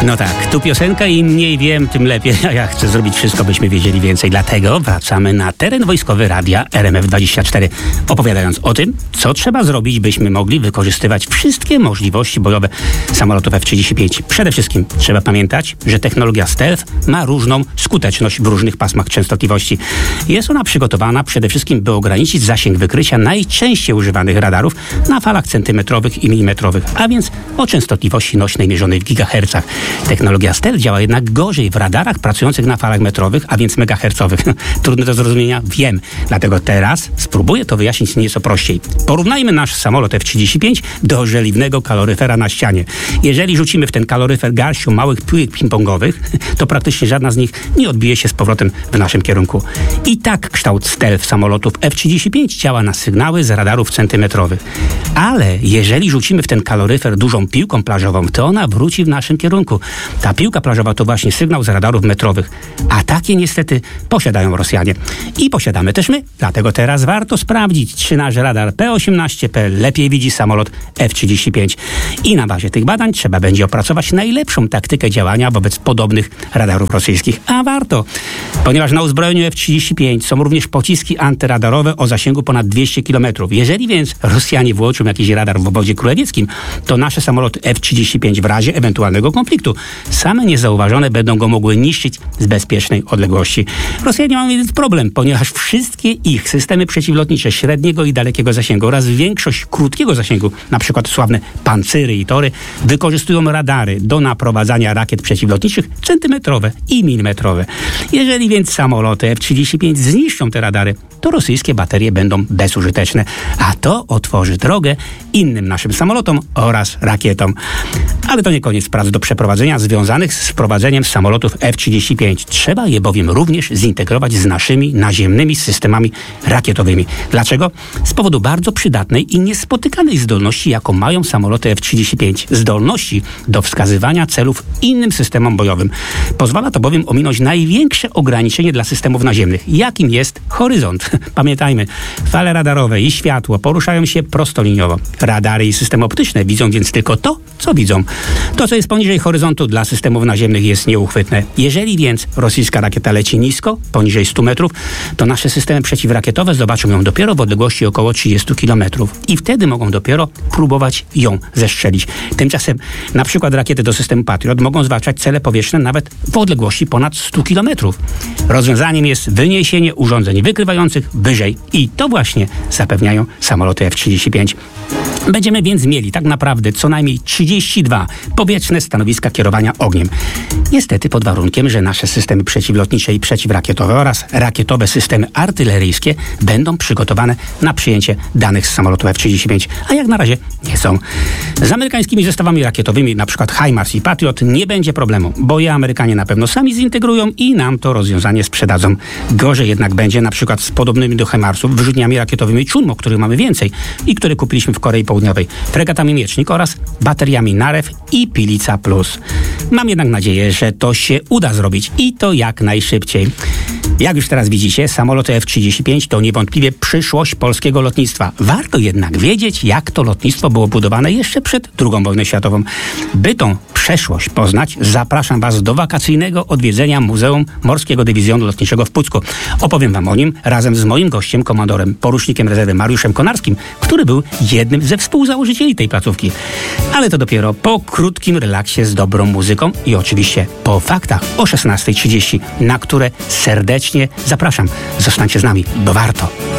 No tak, tu piosenka, im mniej wiem, tym lepiej, a ja chcę zrobić wszystko, byśmy wiedzieli więcej. Dlatego wracamy na teren wojskowy radia RMF24, opowiadając o tym, co trzeba zrobić, byśmy mogli wykorzystywać wszystkie możliwości bojowe samolotów F-35. Przede wszystkim trzeba pamiętać, że technologia stealth ma różną skuteczność w różnych pasmach częstotliwości. Jest ona przygotowana przede wszystkim, by ograniczyć zasięg wykrycia najczęściej używanych radarów na falach centymetrowych i milimetrowych, a więc o częstotliwości nośnej mierzonej w gigahercach. Technologia stealth działa jednak gorzej w radarach pracujących na falach metrowych, a więc megahercowych. Trudne do zrozumienia? Wiem. Dlatego teraz spróbuję to wyjaśnić nieco prościej. Porównajmy nasz samolot F-35 do żeliwnego kaloryfera na ścianie. Jeżeli rzucimy w ten kaloryfer garścią małych piłek ping-pongowych, to praktycznie żadna z nich nie odbije się z powrotem w naszym kierunku. I tak kształt stealth samolotów F-35 działa na sygnały z radarów centymetrowych. Ale jeżeli rzucimy w ten kaloryfer dużą piłką plażową, to ona wróci w naszym kierunku. Ta piłka plażowa to właśnie sygnał z radarów metrowych. A takie niestety posiadają Rosjanie. I posiadamy też my. Dlatego teraz warto sprawdzić, czy nasz radar P-18P lepiej widzi samolot F-35. I na bazie tych badań trzeba będzie opracować najlepszą taktykę działania wobec podobnych radarów rosyjskich. A warto, ponieważ na uzbrojeniu F-35 są również pociski antyradarowe o zasięgu ponad 200 km. Jeżeli więc Rosjanie włączą jakiś radar w obozie królewieckim, to nasze samoloty F-35 w razie ewentualnego konfliktu same niezauważone będą go mogły niszczyć z bezpiecznej odległości. Rosjanie mają jeden problem, ponieważ wszystkie ich systemy przeciwlotnicze średniego i dalekiego zasięgu oraz większość krótkiego zasięgu, na przykład sławne pancyry i tory, wykorzystują radary do naprowadzania rakiet przeciwlotniczych centymetrowe i milimetrowe. Jeżeli więc samoloty F-35 zniszczą te radary, to rosyjskie baterie będą bezużyteczne, a to otworzy drogę innym naszym samolotom oraz rakietom. Ale to nie koniec prac do przeprowadzenia związanych z wprowadzeniem samolotów F-35. Trzeba je bowiem również zintegrować z naszymi naziemnymi systemami rakietowymi. Dlaczego? Z powodu bardzo przydatnej i niespotykanej zdolności, jaką mają samoloty F-35. Zdolności do wskazywania celów innym systemom bojowym. Pozwala to bowiem ominąć największe ograniczenie dla systemów naziemnych, jakim jest horyzont. Pamiętajmy, fale radarowe i światło poruszają się prostoliniowo. Radary i systemy optyczne widzą więc tylko to, co widzą. To, co jest poniżej horyzontu, dla systemów naziemnych jest nieuchwytne. Jeżeli więc rosyjska rakieta leci nisko, poniżej 100 metrów, to nasze systemy przeciwrakietowe zobaczą ją dopiero w odległości około 30 km. I wtedy mogą dopiero próbować ją zestrzelić. Tymczasem na przykład rakiety do systemu Patriot mogą zwalczać cele powietrzne nawet w odległości ponad 100 km. Rozwiązaniem jest wyniesienie urządzeń wykrywających wyżej. I to właśnie zapewniają samoloty F-35. Będziemy więc mieli tak naprawdę co najmniej 32 powietrzne stanowiska kierowania ogniem. Niestety pod warunkiem, że nasze systemy przeciwlotnicze i przeciwrakietowe oraz rakietowe systemy artyleryjskie będą przygotowane na przyjęcie danych z samolotu F-35, a jak na razie nie są. Z amerykańskimi zestawami rakietowymi, np. HIMARS i Patriot, nie będzie problemu, bo je Amerykanie na pewno sami zintegrują i nam to rozwiązanie sprzedadzą. Gorzej jednak będzie np. z podobnymi do HIMARSów wyrzutniami rakietowymi Chunmo, których mamy więcej i które kupiliśmy w Korei Południowej, fregatami Miecznik oraz bateriami Narew i Pilica Plus. Mam jednak nadzieję, że to się uda zrobić i to jak najszybciej. Jak już teraz widzicie, samoloty F-35 to niewątpliwie przyszłość polskiego lotnictwa. Warto jednak wiedzieć, jak to lotnictwo było budowane jeszcze przed II wojną światową. By tą przeszłość poznać, zapraszam Was do wakacyjnego odwiedzenia Muzeum Morskiego Dywizjonu Lotniczego w Pucku. Opowiem Wam o nim razem z moim gościem, komandorem, porucznikiem rezerwy Mariuszem Konarskim, który był jednym ze współzałożycieli tej placówki. Ale to dopiero po krótkim relaksie z dobrą muzyką i oczywiście po faktach o 16:30, na które serdecznie zapraszam. Zostańcie z nami, bo warto.